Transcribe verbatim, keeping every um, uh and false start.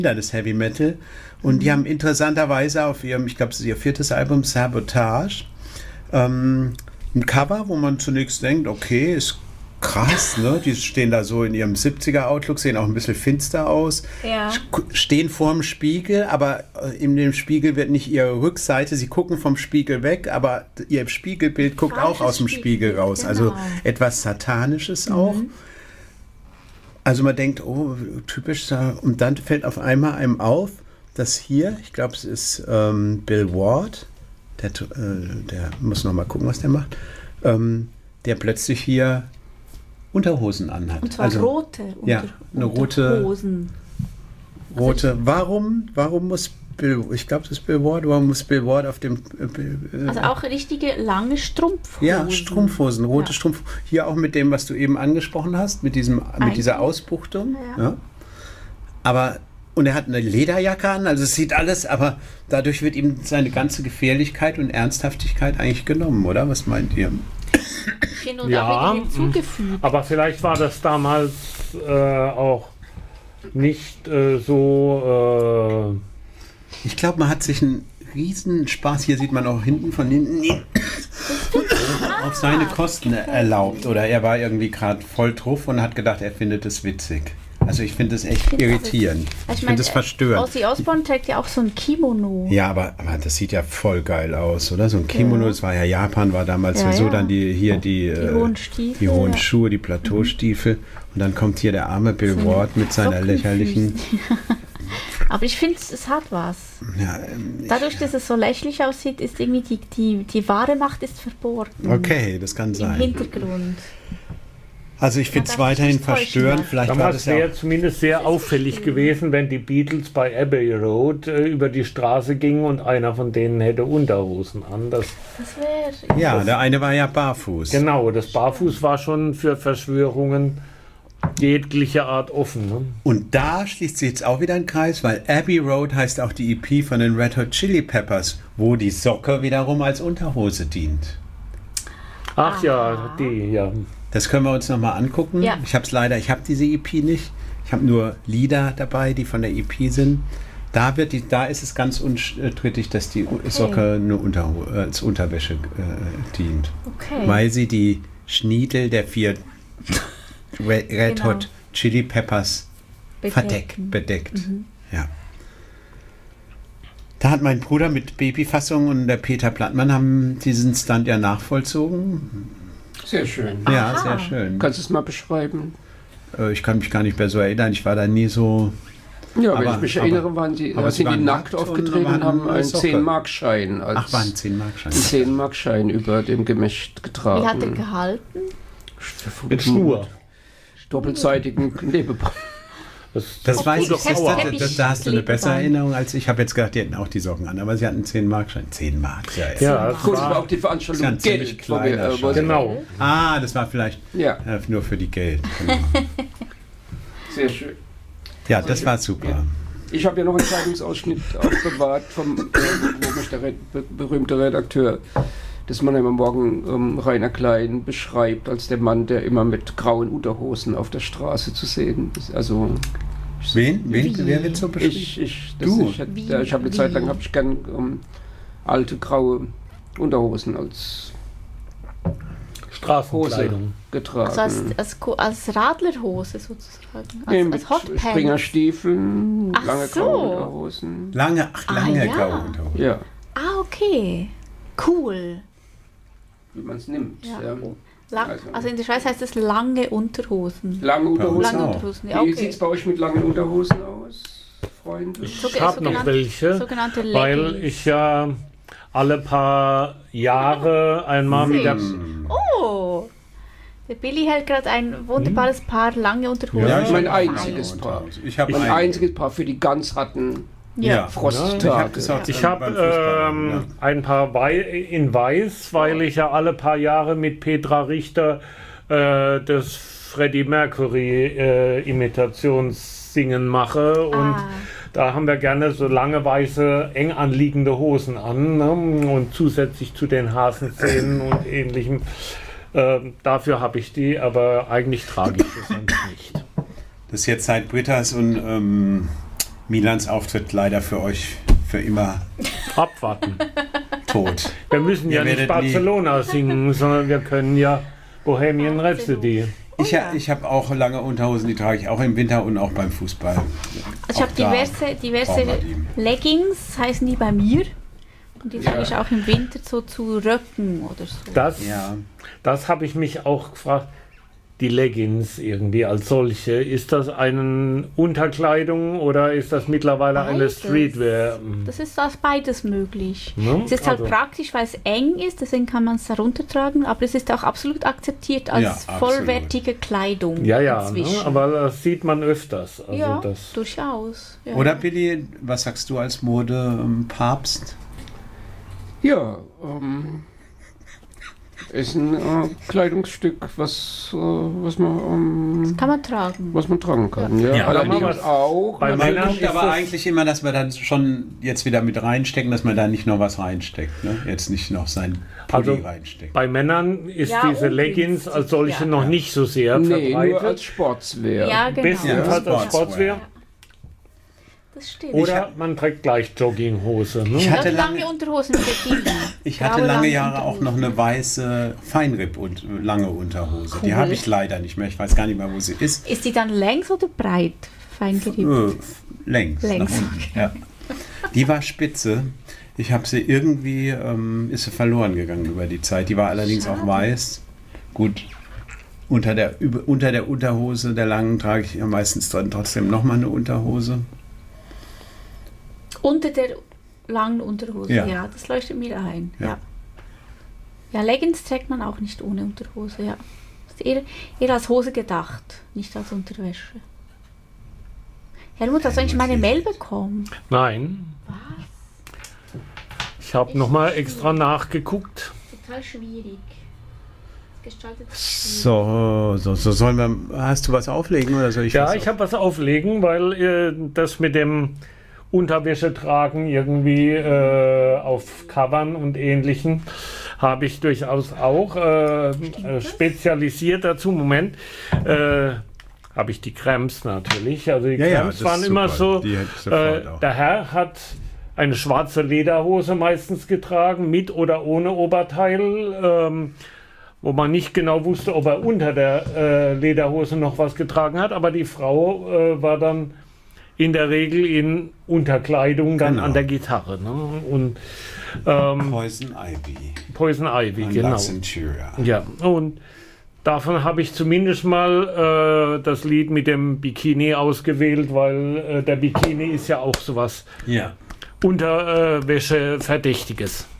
des Heavy Metal. Und die haben interessanterweise auf ihrem, ich glaube, es ist ihr viertes Album, Sabotage, ähm, ein Cover, wo man zunächst denkt, okay, ist krass, ne? Die stehen da so in ihrem siebziger-Outlook, sehen auch ein bisschen finster aus, ja. stehen vorm Spiegel, aber in dem Spiegel wird nicht ihre Rückseite, sie gucken vom Spiegel weg, aber ihr Spiegelbild guckt Falsches auch aus dem Spiegel raus, genau. also etwas Satanisches mhm. auch. Also man denkt, oh, typisch, und dann fällt auf einmal einem auf, dass hier, ich glaube, es ist ähm, Bill Ward, der, äh, der muss noch mal gucken, was der macht, ähm, der plötzlich hier Unterhosen anhat. Und zwar also, rote Unter- ja, eine rote Unterhosen. Rote. Also warum, warum muss Bill, ich glaube, das ist Bill Ward, warum muss Bill Ward auf dem... Äh, also auch richtige lange Strumpfhosen. Ja, Strumpfhosen, rote ja. Strumpfhosen. Hier auch mit dem, was du eben angesprochen hast, mit, diesem, mit dieser Ausbuchtung. Ja. Ja. Aber, und er hat eine Lederjacke an, also es sieht alles, aber dadurch wird ihm seine ganze Gefährlichkeit und Ernsthaftigkeit eigentlich genommen, oder? Was meint ihr? Genau, ja, hinzugefügt. aber vielleicht war das damals äh, auch nicht äh, so... Äh, ich glaube, man hat sich einen riesen Spaß, hier sieht man auch hinten von hinten, auf seine Kosten erlaubt. Oder er war irgendwie gerade voll drauf und hat gedacht, er findet es witzig. Also ich finde das echt irritierend. Also ich finde das verstörend. Ozzy Osbourne trägt ja auch so ein Kimono. Ja, aber, aber das sieht ja voll geil aus, oder? So ein Kimono, ja. das war ja Japan, war damals ja, so, ja. dann die hier die, die äh, hohen Stiefel. Die hohen ja. Schuhe, die Plateaustiefel. Und dann kommt hier der arme Bill so Ward mit seiner lächerlichen... Aber ich finde, es hat was. Ja, ähm, Dadurch, dass es so lächerlich aussieht, ist irgendwie die, die, die wahre Macht ist verborgen. Okay, das kann sein. Im Hintergrund. Also ich finde es weiterhin verstörend. Vielleicht war damals das ja wäre zumindest sehr auffällig gewesen, wenn die Beatles bei Abbey Road äh, über die Straße gingen und einer von denen hätte Unterhosen an. Das, das wäre... Ja, das, der eine war ja barfuß. Genau, das Barfuß war schon für Verschwörungen jeglicher Art offen. Ne? Und da schließt sich jetzt auch wieder ein Kreis, weil Abbey Road heißt auch die E P von den Red Hot Chili Peppers, wo die Socke wiederum als Unterhose dient. Ach ah. ja, die, ja. Das können wir uns nochmal angucken. Ja. Ich habe es leider, ich habe diese E P nicht. Ich habe nur Lieder dabei, die von der E P sind. Da, wird die, da ist es ganz unstrittig, dass die okay. Socke nur unter, äh, als Unterwäsche äh, dient. Okay. Weil sie die Schniedel der vier Red genau. Hot Chili Peppers Bedecken. verdeckt, bedeckt. Mhm. Ja. Da hat mein Bruder mit Babyfassung und der Peter Plattmann haben diesen Stunt ja nachvollzogen. Sehr schön. Ja, Aha. sehr schön. Kannst du es mal beschreiben? Äh, ich kann mich gar nicht mehr so erinnern. Ich war da nie so... Ja, aber, wenn ich mich aber, erinnere, waren die, aber sind sie die nackt und aufgetreten und haben einen Socke. zehn-Mark-Schein als Ach, war ein zehn-Mark-Schein. zehn-Mark-Schein über dem Gemächt getragen. Wie hat er gehalten? Mit Schnur. Doppelseitigen Klebeband. Das, Das das weiß ich, das, fest das, Teppich das, da hast du eine bessere Klebeband. Erinnerung als ich. Ich habe jetzt gedacht, die hätten auch die Socken an, aber sie hatten zehn-Mark-Schein. zehn Mark, ja. ja. Ja, Gut, das war, war auch die ist ja Veranstaltung ein ziemlich Geld. wo wir, kleiner äh, wo- Schein. genau. Ah, das war vielleicht Ja, äh, nur für die Geld. Genau. sehr schön. Ja, das war super. Ich habe ja noch einen Zeitungsausschnitt aufbewahrt, vom, äh, wo mich der Red, be berühmte Redakteur des Mannheimer Morgen, ähm, Rainer Klein, beschreibt als der Mann, der immer mit grauen Unterhosen auf der Straße zu sehen ist. Also Wen? Wen? Wie? Wer wird so beschrieben? ich, ich, das, Du? ich, hätte- Wie? ja, ich habe eine Wie? Zeit lang habe ich gern ähm, alte graue Unterhosen als Hose Straßenkleidung. getragen. Also als, als, Ko- als Radlerhose sozusagen. Nee, Als, mit als Hotpants. Springerstiefeln, Ach lange so. graue Unterhosen. Lange, ach, Ah, lange ja. graue Unterhosen. Ja, Ah, okay. Cool. wie man es nimmt. Ja. Ja. Lang, Also- also in der Schweiz heißt es lange Unterhosen. Lange Unterhosen. Lange auch. Unterhosen, ja, Wie sieht es okay. bei euch mit langen Unterhosen aus, Freunde? Ich Soge- habe noch sogenannte- welche, sogenannte weil Leggings. ich ja alle paar Jahre einmal mit der... Oh! Der Billy hält gerade ein wunderbares Paar lange Unterhosen. Ja, ich ich mein hab einziges lange Paar. Unterhosen. Ich habe Ein ein einziges Paar für die ganz harten Ja, Frosttage. Ich habe das auch Ich beim habe Fußball, ähm, ja. ein paar Wei in Weiß, weil ich ja alle paar Jahre mit Petra Richter äh, das Freddie Mercury äh, Imitationssingen mache und Ah. da haben wir gerne so lange weiße, eng anliegende Hosen an, ne? Und zusätzlich zu den Hasenzähnen und ähnlichem. Ähm, dafür habe ich die, aber eigentlich trage ich das sonst nicht. Das ist jetzt seit Britta so ein ähm, Milans Auftritt leider für euch für immer Abwarten. tot. Wir müssen ja Ihr nicht werdet Barcelona singen, sondern wir können ja Bohemian Rhapsody. Ich, ha- ich habe auch lange Unterhosen, die trage ich auch im Winter und auch beim Fußball. Also ich Auch habe da diverse, diverse braucht man die. Leggings, heißen die bei mir. Und die Ja. trage ich auch im Winter so zu Röcken oder so. Das, Ja. das habe ich mich auch gefragt. Die Leggings irgendwie als solche, ist das eine Unterkleidung oder ist das mittlerweile eine Beides. Streetwear? Das ist als beides möglich. Ne? Es ist halt Also- praktisch, weil es eng ist, deswegen kann man es darunter tragen, aber es ist auch absolut akzeptiert als Ja, absolut. vollwertige Kleidung. Ja, ja, ne? inzwischen. Aber das sieht man öfters. Also ja, das, durchaus. Ja. Oder Billy, was sagst du als Modepapst? Ja, ähm, ist ein äh, Kleidungsstück, was, äh, was, man, ähm, Kann man tragen. was man tragen kann. Ja, Ja, allerdings aber was- auch. bei Man Männern guckt ist aber das- eigentlich immer, dass wir dann schon jetzt wieder mit reinstecken, dass man da nicht noch was reinsteckt. Ne? Jetzt nicht noch sein Pulli Also, reinsteckt. bei Männern ist Ja, diese Leggings ungünstig, als solche ja. noch nicht so sehr Nee, nur verbreitet. als Sportswear. Ja, genau. Bestenfalls Ja, als Sportswear. Sportswear. Das stimmt. Oder man trägt gleich Jogginghose. Ne? Ich ja, hatte lange lange- Unterhosen für Kinder. Ich hatte Graue, lange lange Jahre auch noch Unterhosen. eine weiße Feinripp und lange Unterhose. Die Cool. habe ich leider nicht mehr. Ich weiß gar nicht mehr, wo sie ist. Ist die dann längs oder breit? Fein gerippt. Äh, längs. Längs. Nach unten. Ja. Die war spitze. Ich habe sie irgendwie, ähm, ist sie verloren gegangen über die Zeit. Die war allerdings Schade. auch weiß. Gut. Unter der, über, unter der Unterhose der langen trage ich ja meistens dann trotzdem nochmal eine Unterhose. Unter der langen Unterhose, Ja. ja. Das leuchtet mir ein. Ja. Ja. ja, Leggings trägt man auch nicht ohne Unterhose, ja. Ist eher, eher als Hose gedacht, nicht als Unterwäsche. Helmut, hast du eigentlich meine Mail bekommen? Nein. Ich habe nochmal extra nachgeguckt. Total schwierig. Gestaltet schwierig. So, so, so sollen wir. Hast du was auflegen oder soll ich Ja, was ich habe was auflegen, weil äh, das mit dem Unterwäsche tragen irgendwie äh, auf Covern und Ähnlichen habe ich durchaus auch äh, äh, spezialisiert dazu. Moment, äh, habe ich die Cramps natürlich. Also die Ja, ja, Cramps das waren ist immer super. so. Die hätte ich sofort Äh, auch. der Herr hat eine schwarze Lederhose meistens getragen, mit oder ohne Oberteil. Ähm, wo man nicht genau wusste, ob er unter der äh, Lederhose noch was getragen hat. Aber die Frau äh, war dann in der Regel in Unterkleidung dann Genau. an der Gitarre. Ne? Und ähm, Poison Ivy. Poison Ivy, Und genau. La Cintura. Ja, und davon habe ich zumindest mal äh, das Lied mit dem Bikini ausgewählt, weil äh, der Bikini ist ja auch sowas Ja. Unterwäsche Verdächtiges.